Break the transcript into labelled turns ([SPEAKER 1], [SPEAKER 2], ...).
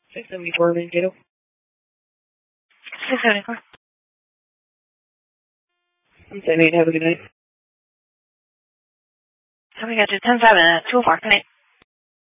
[SPEAKER 1] 674 Mankato.
[SPEAKER 2] 674.
[SPEAKER 1] 178, have a good night.
[SPEAKER 2] So we got you 10-7 at 204. Good night.